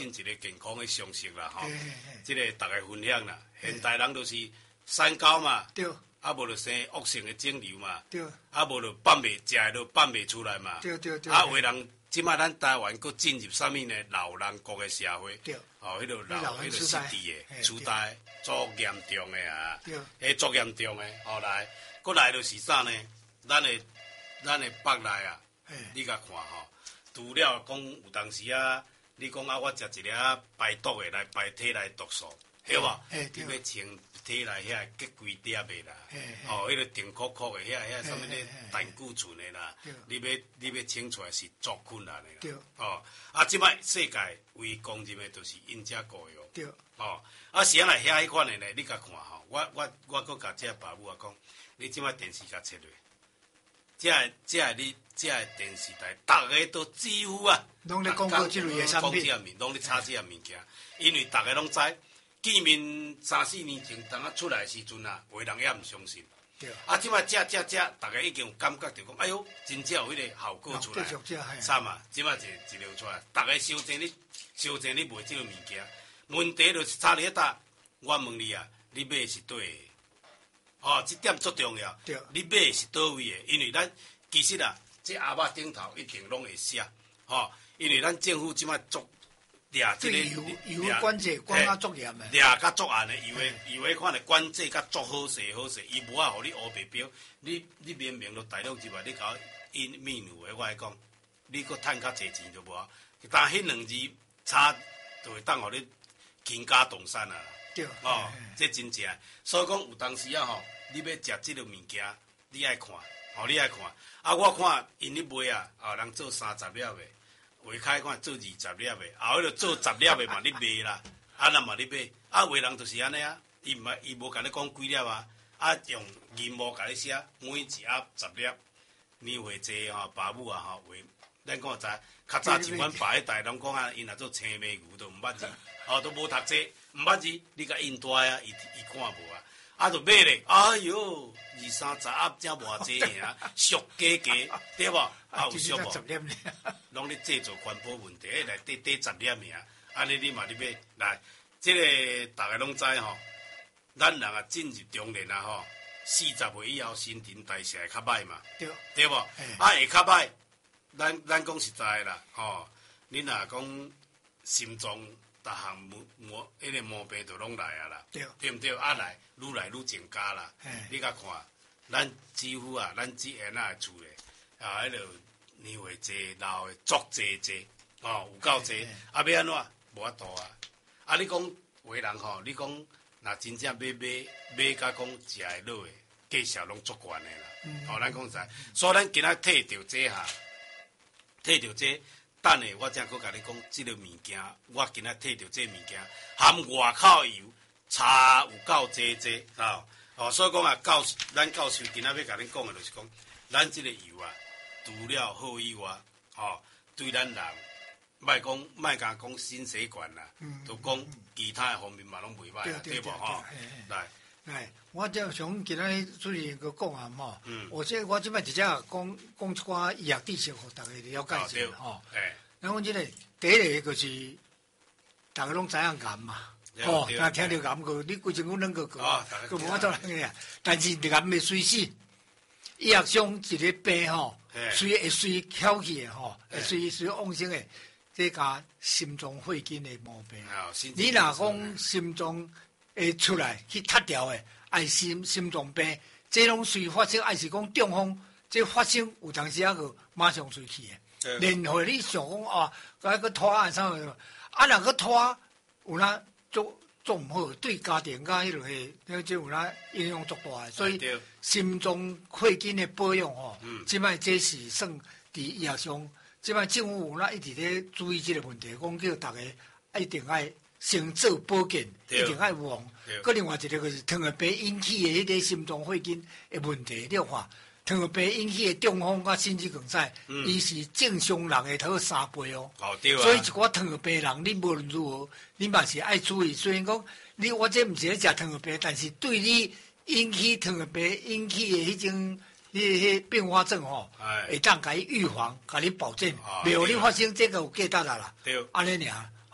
一个健康的常识啦，吼，这个大家分享啦。现代人都是三高嘛， 对， 啊无就生恶性的肿瘤嘛， 对， 啊无就放袂食的都放袂出来嘛， 对对对， 啊有的人即摆咱台湾佫进入啥物呢？老人国的社会， 对， 哦，迄个迄个失智的、痴呆，足严重的啊， 对， 足严重的，后来佫来就是啥呢？咱的腹内啊，你甲看吼，除了讲有当时啊，你讲啊，我食一粒排毒的来排体内毒素，对无？你要清体内遐结规粒的啦，哦，迄个定酷酷的遐啥物咧胆固醇的啦，你要清出来是足困难的啦，哦，啊，即摆世界为公认的就是因遮膏药， 对， 哦，啊，是安来遐迄款的呢？你甲看吼，我佫甲这爸母啊讲，你即摆电视甲切落。这电视台，大家都几乎啊， 拢咧广告这类的产品， 拢咧炒这样物件，因为大家拢知，见面3-4年前当啊出来的时阵啊，有人也唔相信。 对。 啊，即摆食，大家已经有感觉着讲，哎哟，真正有迄个效果出来。啥嘛？即摆一流出来，大家收钱你卖这个物件，问题就是差伫迄搭。我问你啊，你买的是对的？哦，这点足重要。 对， 你买的是倒位的？因为咱其实啊，这阿嬷顶头一定拢会写，吼，因为咱政府即摆做抓这个油管制管啊足严的， 抓甲足严的，油的看咧管制甲足好势，伊无啊，互你黑白标，你明明都大陆入来，你搞因面有的，我来讲，你搁趁较济钱就无啊，但迄两字差就会当互你倾家动产啊。 对， 哦，这真正，所以讲有当时啊吼，你要食这个物件，你爱看，哦，你爱看，啊，我看因咧卖啊，啊，人做30粒的，下开看做20粒的，后迄个做10粒的嘛，你卖啦，啊，那嘛你买，啊，有的人就是安尼啊，伊无甲你讲几粒啊，啊，用银幕甲你写，每一盒10粒，年岁济吼，爸母啊吼，为咱讲知，较早像阮爸迄代，拢讲啊，因若做青梅牛都毋捌字，哦，都无读册。毋捌字，你甲印大啊，伊看无啊，啊，就买咧，哎哟，20-30盒才偌济尔，俗加，对无？啊，有俗无？拢咧制造环保问题，内底10粒尔，安尼你嘛你买来，这个大家拢知吼，咱人啊进入中年啊吼，40岁以后新陈代谢会较歹嘛，对无？啊会较歹，咱讲实在啦，吼，你若讲心脏。逐项迄个毛病就拢来啊啦，对毋对？啊来愈增加啦。你甲看，咱几乎啊，咱这下那厝咧，啊，迄个年岁济老的足济，哦，有够济。啊，要安怎？无法度啊。啊，你讲为人吼，你讲若真正买甲讲食会落的，价钱拢足悬的啦。哦，咱讲实，所以咱今仔摕着这下，摕着这。等下，我才佫甲你讲，即个物件，我今仔摕着即个物件，含外口油，差有够济，哦，所以讲啊，咱教授今仔要甲你讲的，就是讲，咱即个油啊，除了好以外，哦，对咱人，莫讲心血管啦，就讲其他的方面嘛，拢袂歹，对无吼？ 来，我就想今仔主持人个讲啊吼，我即摆直接讲一寡医学知识，互大家了解一下吼。咱讲即个第一个就是大家拢知影癌嘛，吼，若听着癌个，你规身躯软个，个无法做人个啊。但是癌袂随死，医学上一个病吼，会随翘起的吼，会随往生的，这甲心脏血筋的毛病。你若讲心脏。会出来去塌掉的，还是心脏病，这拢随发生，还是讲中风，这发生有当时个马上随去的。然后你想讲啊，个拖啊啥个，啊若个拖有哪做毋好，对家庭甲迄落个，即有哪影响足大的。所以心脏血筋的保养吼，即摆这是算伫医学上，即摆政府有哪一直咧注意即个问题，讲叫大家一定爱。先做保健，一定爱旺。佮另外一个就是糖尿病引起的迄个心脏血筋的问题，你看糖尿病引起的中风甲心肌梗塞，伊是正常人的头3倍哦。所以一寡糖尿病人，你无论如何，你嘛是爱注意。虽然讲我这毋是咧食糖尿病，但是对你引起糖尿病引起的迄种迄并发症吼，会当甲伊预防，甲你保证，袂互你发生这个有价值啦。安尼尔。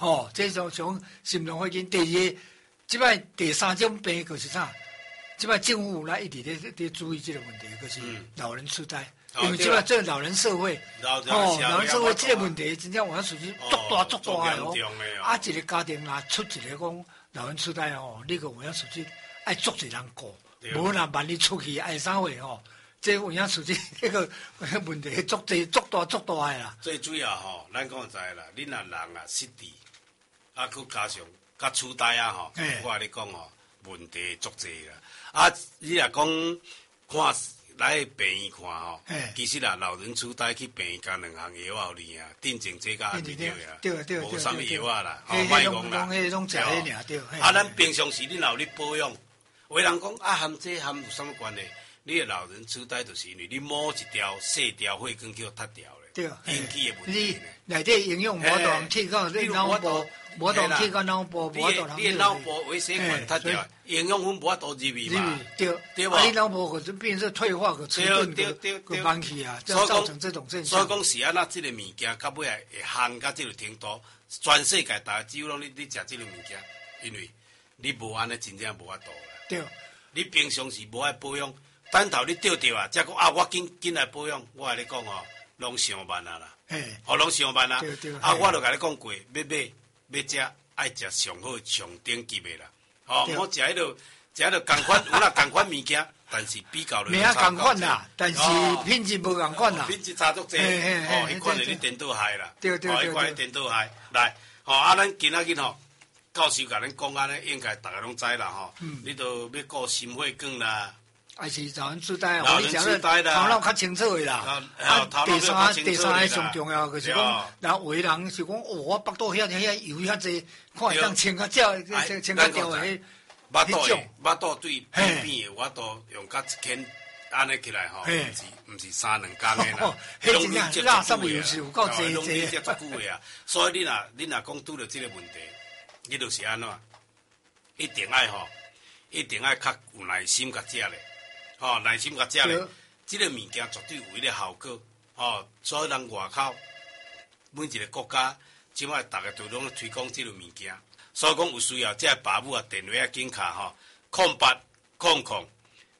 吼，这种心脏血管。第二，即摆第三种病就是啥？即摆政府来一直咧注意这个问题，就是老人痴呆。因为即摆做老人社会，老人社会这个问题真正我属于足大的哦。啊，一个家庭若出一个讲老人痴呆哦，你个有影属于爱足一人顾，无若万一出去爱啥货哦，这有影属于那个问题足大的啦。 最主要吼，咱讲知啦，恁若人啊失智，啊，佮加上甲痴呆啊吼，我甲你讲吼，问题足济啦。啊，你若讲看来病院看吼，其实啦，老人痴呆去病院加2项药啊，你啊，定情这甲袂对啊，无啥物药啊啦，卖讲啦，啊，咱平常时你若有咧保养，有人讲啊，含这含有啥物关系？你的老人痴呆就是因为你某一条细条血管叫塌掉咧，引起的问题。 你内底营养无当去到你脑部，无当去到脑部，无当你脑部微血管塌掉，营养分无法度入去嘛， 对吧？你脑部就变成退化个成分个慢去啊，就造成这种现象。 所以讲是安那，这个物件到尾会烘到这个程度，全世界大家只有拢你食这个物件，因为你无安尼真正无法度啦。 对， 你平常时无爱保养。等头你钓着啊，才讲啊，我紧来保养。我甲你讲吼，拢上慢啊啦，拢上慢啊。啊，我就甲你讲过，要食爱食上好上顶级的啦。我食迄落共款，有啦共款物件，但是比较名共款啦，但是品质无共款啦。 品质差足济，迄款是你颠倒害啦，迄款颠倒害。来，啊，咱今仔日吼，教授甲咱讲安尼，应该大家拢知啦吼。你都要顾心血管啦。 还是老人痴呆啊！你讲的头脑较清楚的啦。第三个上重要就是讲，然后有的人是讲，我腹肚遐油遐济，看会当清较少，清较掉的迄。 腹肚对扁扁的，我都用甲一圈安尼起来吼，毋是3-2工的啦。 迄真正垃圾油是有够济。 拢接足久的啊！所以你若讲拄着这个问题，你就是安怎？一定爱较有耐心甲食咧。耐心甲食咧，这个物件绝对有迄个效果。所以人外口每一个国家，即摆大家都拢推广这个物件。所以讲有需要，这爸母啊电话啊紧卡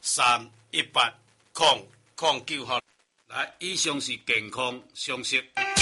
0800-318-009来，以上是健康常识。